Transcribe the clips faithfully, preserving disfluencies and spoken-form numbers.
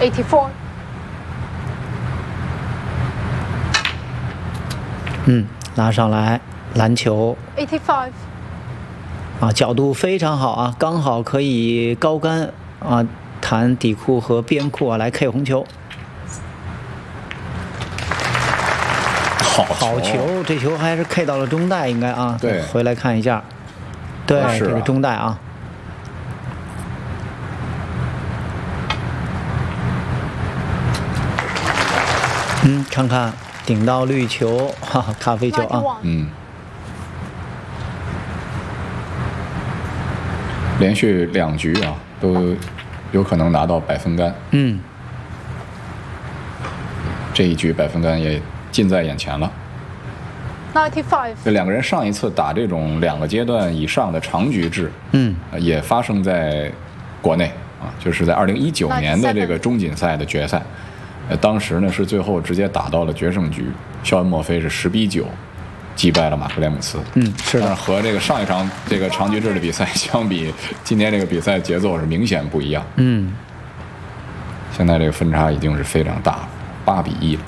eighty-four。 嗯，拉上来，篮球。 eighty-five。 啊，角度非常好啊，刚好可以高杆啊，弹底裤和边裤啊，来 K 红球。 好好球，这球还是 K 到了中带，应该啊。 对， 回来看一下。对， 啊、 这个中带啊。嗯，看看顶到绿球，哈哈，咖啡球啊。 嗯。连续两局啊，都有可能拿到百分杆。 嗯。 这一局百分杆也近在眼前了。 ninety-five。 这两个人上一次打这种两个阶段以上的长局制， 嗯， 也发生在国内啊，就是在二零一九年的这个中锦赛的决赛。呃，当时呢是最后直接打到了决胜局，肖恩·墨菲是十比九。击败了马克廉姆斯， 嗯，是的。 但是和这个上一场这个长局制的比赛相比，今天这个比赛节奏是明显不一样。 嗯， 现在这个分差已经是非常大了，八比一了。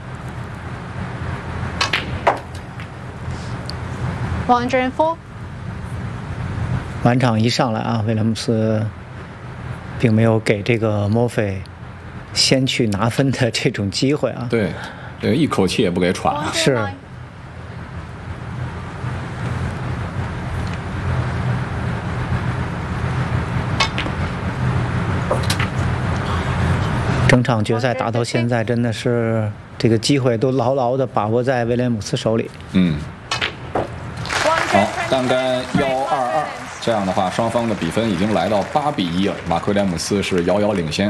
one hundred four。 晚场一上来啊，威廉姆斯并没有给这个墨菲先去拿分的这种机会啊。 对，这个一口气也不给喘。 是。整场决赛打到现在，真的是这个机会都牢牢地把握在威廉姆斯手里。 嗯。好，单杆幺二二，这样的话，双方的比分已经来到八比一了，马克廉姆斯是遥遥领先。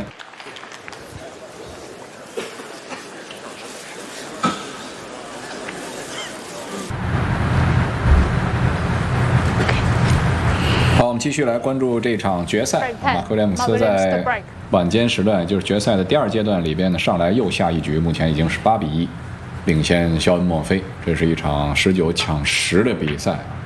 好，我们继续来关注这场决赛。马克廉姆斯在晚间时段，就是决赛的第二阶段里边呢，上来又下一局，目前已经是八比一，领先肖恩·墨菲。这是一场十九抢十的比赛。